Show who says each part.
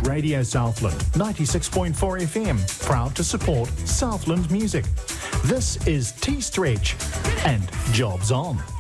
Speaker 1: Radio Southland, 96.4 FM, proud to support Southland music. This is T-Stretch and Jobs On.